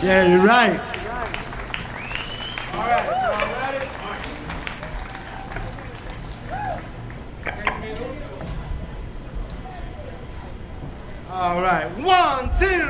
Yeah, you're right. All right, y'all ready? All right, 1, 2,